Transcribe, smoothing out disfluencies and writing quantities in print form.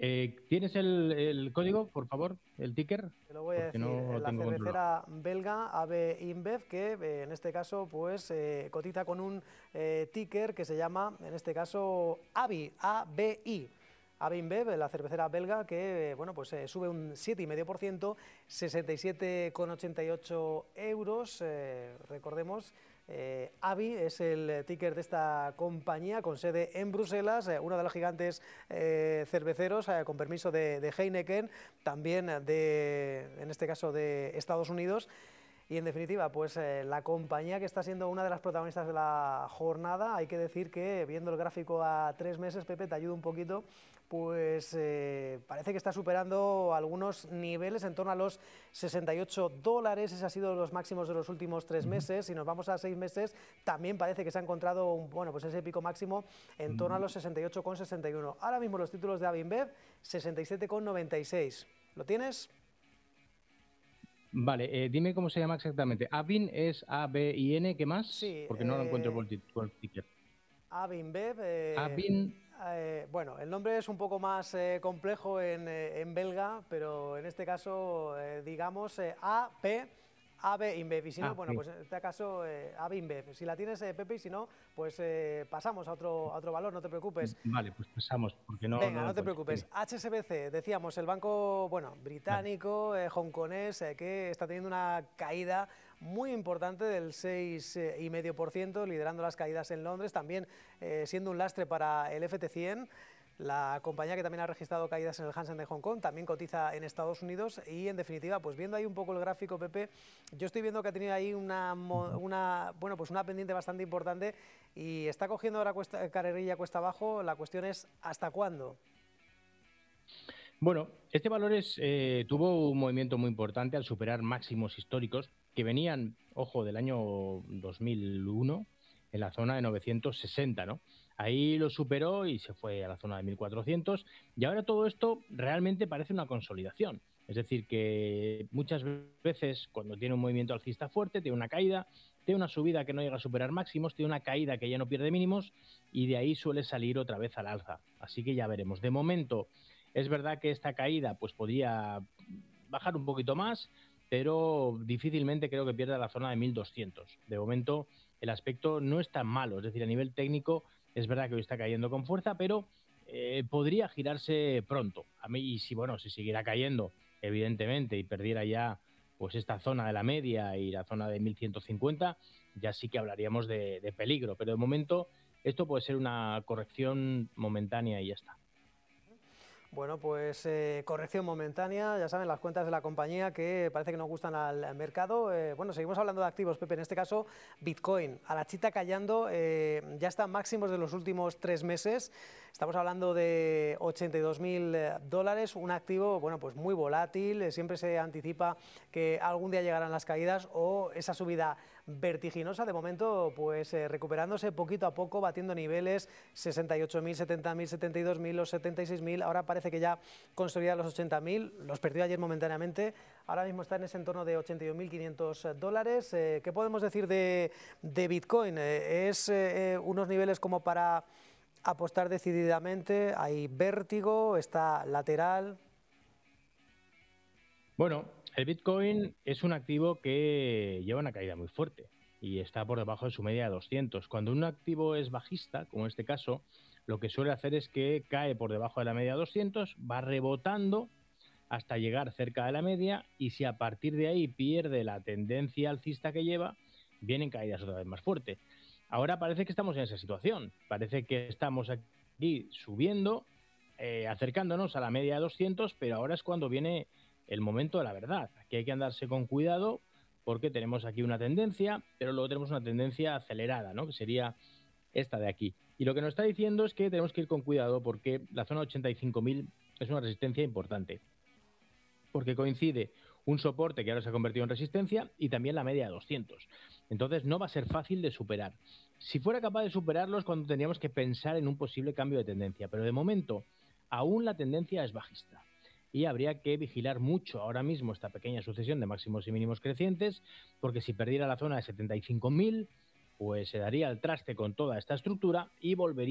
¿Tienes el código, por favor, el ticker? Te lo voy a Porque decir, no lo la tengo controlado. cervecera belga AB InBev, que en este caso pues cotiza con un ticker que se llama, en este caso, ABI, ABI. AB InBev, la cervecera belga, que bueno, pues sube un 7,5%, 67,88 euros, recordemos. ABI es el ticker de esta compañía con sede en Bruselas, uno de los gigantes cerveceros, con permiso de Heineken, también en este caso de Estados Unidos. Y en definitiva, pues la compañía que está siendo una de las protagonistas de la jornada, hay que decir que viendo el gráfico a 3 meses, Pepe, te ayuda un poquito, pues parece que está superando algunos niveles en torno a los $68, ese ha sido los máximos de los últimos 3 meses. Si nos vamos a 6 meses, también parece que se ha encontrado bueno, pues ese pico máximo en torno a los 68,61. Ahora mismo los títulos de AB InBev, 67,96. ¿Lo tienes? Vale, dime cómo se llama exactamente. Abin es A-B-I-N, ¿qué más? Sí, Porque no lo encuentro por el ticker. AB InBev, Abin, bueno, el nombre es un poco más complejo en belga, pero en este caso, digamos, AB InBev. Y si no, bueno, sí. pues en este caso, AB InBev. Si la tienes, Pepe, y si no, pues pasamos a otro valor, no te preocupes. Vale, pues pasamos, porque no Venga, lo no te encuentro. preocupes. Dime. HSBC, decíamos, el banco, bueno, Vale. británico, hongkonés, que está teniendo una caída muy importante del 6,5%, liderando las caídas en Londres, también siendo un lastre para el FT100. La compañía que también ha registrado caídas en el Hansen de Hong Kong también cotiza en Estados Unidos y, en definitiva, pues viendo ahí un poco el gráfico, Pepe, yo estoy viendo que ha tenido ahí bueno, pues una pendiente bastante importante y está cogiendo ahora carrerilla cuesta abajo. La cuestión es ¿hasta cuándo? Bueno, este valor tuvo un movimiento muy importante al superar máximos históricos que venían, ojo, del año 2001 en la zona de 960, ¿no? Ahí lo superó y se fue a la zona de 1400 y ahora todo esto realmente parece una consolidación. Es decir, que muchas veces cuando tiene un movimiento alcista fuerte, tiene una caída, tiene una subida que no llega a superar máximos, tiene una caída que ya no pierde mínimos y de ahí suele salir otra vez al alza. Así que ya veremos. De momento, es verdad que esta caída pues podría bajar un poquito más, pero difícilmente creo que pierda la zona de 1200. De momento el aspecto no es tan malo, es decir, a nivel técnico es verdad que hoy está cayendo con fuerza, pero podría girarse pronto. A mí, y si bueno, si siguiera cayendo, evidentemente, y perdiera ya pues esta zona de la media y la zona de 1150, ya sí que hablaríamos de peligro, pero de momento esto puede ser una corrección momentánea y ya está. Bueno, pues corrección momentánea, ya saben, las cuentas de la compañía que parece que no gustan al mercado. Bueno, seguimos hablando de activos, Pepe, en este caso Bitcoin, a la chita callando, ya está máximos de los últimos 3 meses, estamos hablando de $82.000, un activo, bueno, pues muy volátil, siempre se anticipa que algún día llegarán las caídas o esa subida vertiginosa. De momento, pues recuperándose poquito a poco, batiendo niveles 68.000, 70.000, 72.000, los 76.000, ahora parece que ya consolida los 80.000, los perdió ayer momentáneamente, ahora mismo está en ese entorno de $81.500. ¿Qué podemos decir de Bitcoin? ¿Es unos niveles como para apostar decididamente? ¿Hay vértigo? ¿Está lateral? Bueno, el Bitcoin es un activo que lleva una caída muy fuerte y está por debajo de su media de 200. Cuando un activo es bajista, como en este caso, lo que suele hacer es que cae por debajo de la media de 200, va rebotando hasta llegar cerca de la media y si a partir de ahí pierde la tendencia alcista que lleva, vienen caídas otra vez más fuertes. Ahora parece que estamos en esa situación, parece que estamos aquí subiendo, acercándonos a la media de 200, pero ahora es cuando viene el momento de la verdad. Aquí hay que andarse con cuidado porque tenemos aquí una tendencia, pero luego tenemos una tendencia acelerada, ¿no? Que sería esta de aquí. Y lo que nos está diciendo es que tenemos que ir con cuidado porque la zona 85.000 es una resistencia importante, porque coincide un soporte que ahora se ha convertido en resistencia y también la media de 200. Entonces no va a ser fácil de superar. Si fuera capaz de superarlo es cuando tendríamos que pensar en un posible cambio de tendencia, pero de momento aún la tendencia es bajista y habría que vigilar mucho ahora mismo esta pequeña sucesión de máximos y mínimos crecientes, porque si perdiera la zona de 75.000, pues se daría el traste con toda esta estructura y volvería